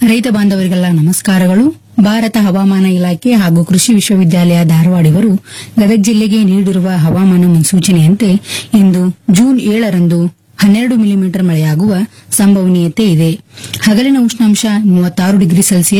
ರೈತ ಬಾಂಧವರಿಗೆಲ್ಲ ನಮಸ್ಕಾರಗಳು. ಭಾರತ ಹವಾಮಾನ ಇಲಾಖೆ ಹಾಗೂ ಕೃಷಿ ವಿಶ್ವವಿದ್ಯಾಲಯ ಧಾರವಾಡ ಇವರು ಗದಗ ಜಿಲ್ಲೆಗೆ ನೀಡಿರುವ ಹವಾಮಾನ ಮುನ್ಸೂಚನೆಯಂತೆ ಇಂದು ಜೂನ್ 7ರಂದು 12 ಮಿಲಿಮೀಟರ್ ಮಳೆಯಾಗುವ ಸಂಭವನೀಯತೆ ಇದೆ. ಹಗಲಿನ ಉಷ್ಣಾಂಶ 36 ಡಿಗ್ರಿ ಸೆಲ್ಸಿಯಸ್